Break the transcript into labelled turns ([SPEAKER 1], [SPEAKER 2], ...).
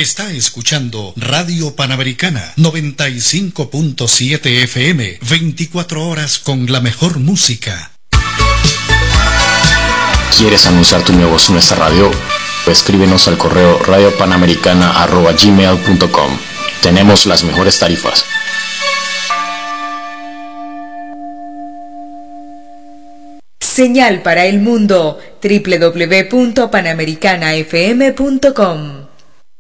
[SPEAKER 1] Está escuchando Radio Panamericana 95.7 FM, 24 horas con la mejor música.
[SPEAKER 2] ¿Quieres anunciar tu negocio en esta radio? Escríbenos al correo radiopanamericana@gmail.com. Tenemos las mejores tarifas.
[SPEAKER 3] Señal para el mundo, www.panamericanafm.com.